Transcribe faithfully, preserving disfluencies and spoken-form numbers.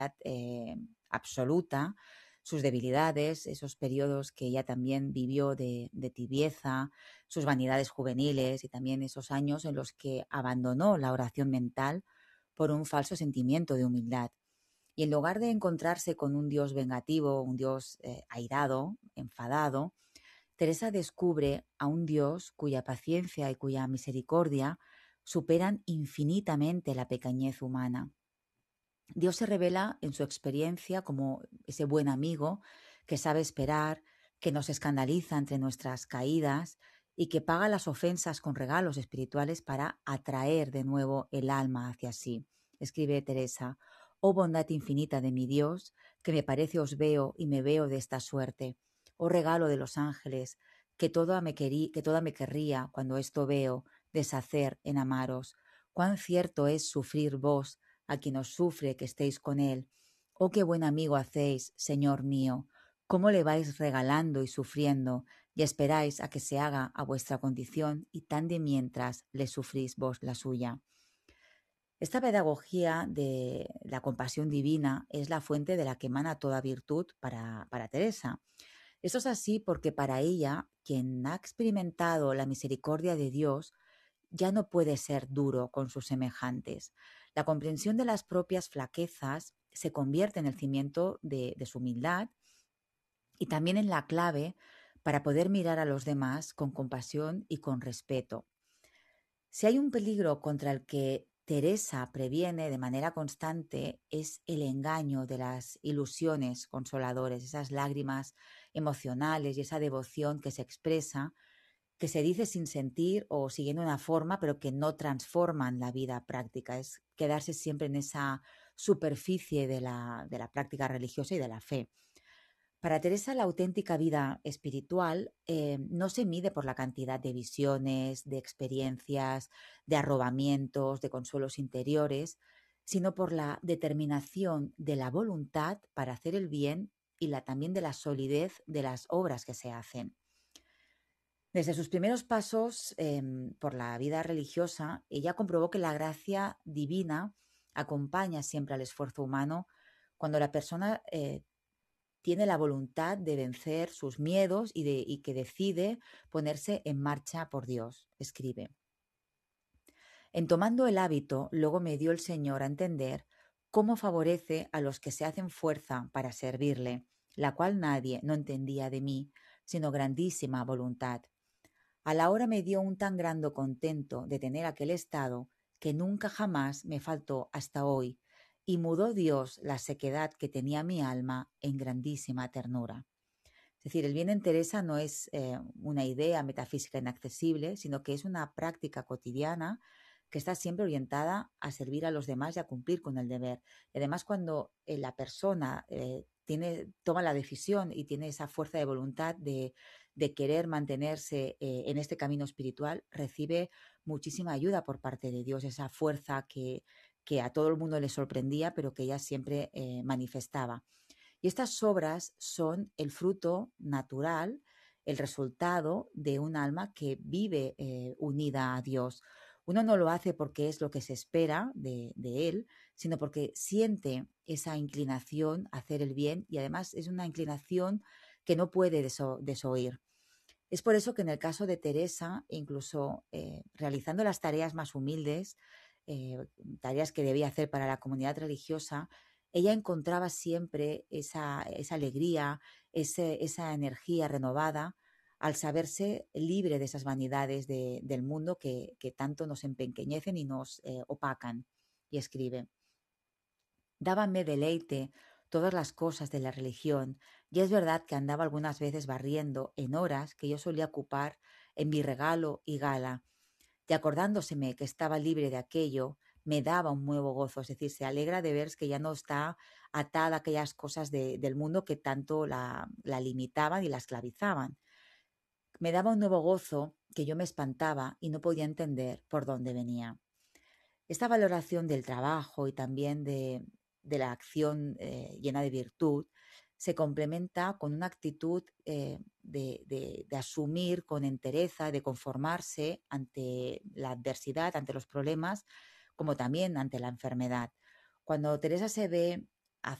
eh, absoluta, sus debilidades, esos periodos que ella también vivió de, de tibieza, sus vanidades juveniles y también esos años en los que abandonó la oración mental por un falso sentimiento de humildad. Y en lugar de encontrarse con un Dios vengativo, un Dios eh, airado, enfadado, Teresa descubre a un Dios cuya paciencia y cuya misericordia superan infinitamente la pequeñez humana. Dios se revela en su experiencia como ese buen amigo que sabe esperar, que nos escandaliza entre nuestras caídas y que paga las ofensas con regalos espirituales para atraer de nuevo el alma hacia sí. Escribe Teresa: «Oh bondad infinita de mi Dios, que me parece os veo y me veo de esta suerte. Oh regalo de los ángeles, que toda me, querí, que toda me querría cuando esto veo deshacer en amaros. Cuán cierto es sufrir vos, a quien os sufre que estéis con él. Oh, qué buen amigo hacéis, Señor mío, cómo le vais regalando y sufriendo, y esperáis a que se haga a vuestra condición, y tan de mientras le sufrís vos la suya». Esta pedagogía de la compasión divina es la fuente de la que emana toda virtud para, para Teresa. Esto es así porque para ella, quien ha experimentado la misericordia de Dios, ya no puede ser duro con sus semejantes. La comprensión de las propias flaquezas se convierte en el cimiento de, de su humildad y también en la clave para poder mirar a los demás con compasión y con respeto. Si hay un peligro contra el que Teresa previene de manera constante, es el engaño de las ilusiones consoladoras, esas lágrimas emocionales y esa devoción que se expresa, que se dice sin sentir o siguiendo una forma, pero que no transforman la vida práctica. Es quedarse siempre en esa superficie de la, de la práctica religiosa y de la fe. Para Teresa, la auténtica vida espiritual eh, no se mide por la cantidad de visiones, de experiencias, de arrobamientos, de consuelos interiores, sino por la determinación de la voluntad para hacer el bien y la, también de la solidez de las obras que se hacen. Desde sus primeros pasos eh, por la vida religiosa, ella comprobó que la gracia divina acompaña siempre al esfuerzo humano cuando la persona eh, tiene la voluntad de vencer sus miedos y, de, y que decide ponerse en marcha por Dios. Escribe: «En tomando el hábito, luego me dio el Señor a entender cómo favorece a los que se hacen fuerza para servirle, la cual nadie no entendía de mí, sino grandísima voluntad. A la hora me dio un tan grande contento de tener aquel estado que nunca jamás me faltó hasta hoy, y mudó Dios la sequedad que tenía mi alma en grandísima ternura». Es decir, el bien en Teresa no es eh, una idea metafísica inaccesible, sino que es una práctica cotidiana que está siempre orientada a servir a los demás y a cumplir con el deber. Y además, cuando eh, la persona eh, tiene, toma la decisión y tiene esa fuerza de voluntad de, de querer mantenerse eh, en este camino espiritual, recibe muchísima ayuda por parte de Dios, esa fuerza que, que a todo el mundo le sorprendía, pero que ella siempre eh, manifestaba. Y estas obras son el fruto natural, el resultado de un alma que vive eh, unida a Dios. Uno no lo hace porque es lo que se espera de, de él, sino porque siente esa inclinación a hacer el bien y además es una inclinación que no puede deso, desoír. Es por eso que en el caso de Teresa, incluso eh, realizando las tareas más humildes, eh, tareas que debía hacer para la comunidad religiosa, ella encontraba siempre esa, esa alegría, ese, esa energía renovada al saberse libre de esas vanidades de, del mundo que, que tanto nos empequeñecen y nos eh, opacan. Y escribe: «Dábanme deleite todas las cosas de la religión, y es verdad que andaba algunas veces barriendo en horas que yo solía ocupar en mi regalo y gala, y acordándoseme que estaba libre de aquello, me daba un nuevo gozo». Es decir, se alegra de ver que ya no está atada a aquellas cosas de, del mundo que tanto la, la limitaban y la esclavizaban. Me daba un nuevo gozo que yo me espantaba y no podía entender por dónde venía. Esta valoración del trabajo y también de, de la acción eh, llena de virtud se complementa con una actitud eh, de, de, de asumir con entereza, de conformarse ante la adversidad, ante los problemas, como también ante la enfermedad. Cuando Teresa se ve